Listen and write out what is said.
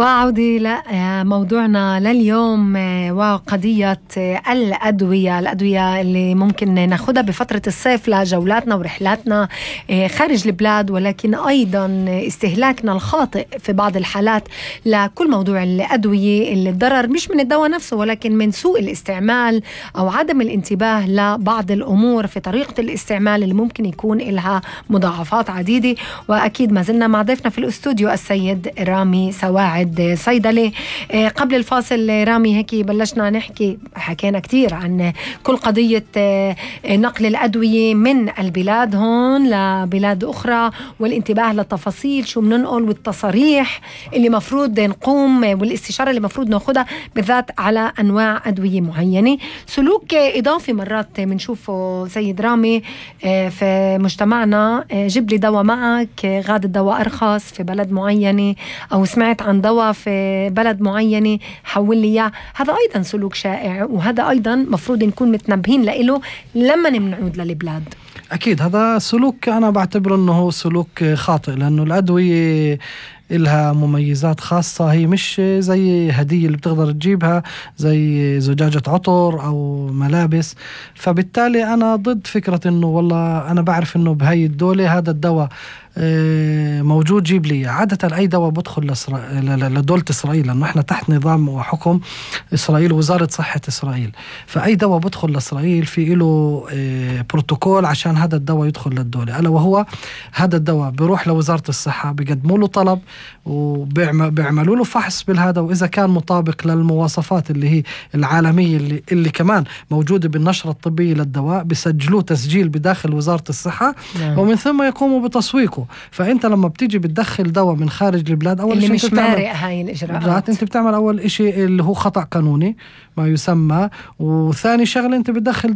وعودة لموضوعنا لليوم وقضية الأدوية اللي ممكن ناخدها بفترة الصيف لجولاتنا ورحلاتنا خارج البلاد، ولكن أيضا استهلاكنا الخاطئ في بعض الحالات لكل موضوع الأدوية، اللي الضرر مش من الدواء نفسه ولكن من سوء الاستعمال أو عدم الانتباه لبعض الأمور في طريقة الاستعمال اللي ممكن يكون لها مضاعفات عديدة. وأكيد ما زلنا مع ضيفنا في الاستوديو السيد رامي سواعد صيدلي. قبل الفاصل رامي هيك بلشنا نحكي، حكينا كتير عن كل قضية نقل الأدوية من البلاد هون لبلاد أخرى، والانتباه للتفاصيل شو بننقل والتصاريح اللي مفروض نقوم والاستشارة اللي مفروض ناخدها بالذات على أنواع أدوية معينة. سلوك إضافي مرات بنشوفه سيد رامي في مجتمعنا، جيب لي دواء معك، غاد الدواء أرخص في بلد معينة، أو سمعت عن دواء في بلد معينة حول لي إياه. هذا أيضا سلوك شائع، وهذا أيضا مفروض نكون متنبهين له لما نعود للبلاد. أكيد هذا سلوك أنا بعتبره أنه سلوك خاطئ، لأنه الأدوية إلها مميزات خاصة، هي مش زي هدية اللي بتقدر تجيبها زي زجاجة عطر أو ملابس. فبالتالي أنا ضد فكرة أنه والله أنا بعرف أنه بهاي الدولة هذا الدواء موجود جيب لي. عادة أي دواء بدخل لدولة إسرائيل، لأنه إحنا تحت نظام وحكم إسرائيل ووزارة صحة إسرائيل، فأي دواء بدخل لإسرائيل في له بروتوكول عشان هذا الدواء يدخل للدولة، ألا وهو هذا الدواء بيروح لوزارة الصحة، بيقدموا له طلب وبيعملوا له فحص بالهذا، وإذا كان مطابق للمواصفات اللي هي العالمية اللي كمان موجودة بالنشرة الطبية للدواء، بيسجلوه تسجيل بداخل وزارة الصحة ومن ثم يقوموا بتسويقه. فأنت لما بتيجي بتدخل دواء من خارج البلاد، أول اللي شيء مش مارق هاي الإجراءات، أنت بتعمل أول شيء اللي هو خطأ قانوني ما يسمى، وثاني شغلة أنت بتدخل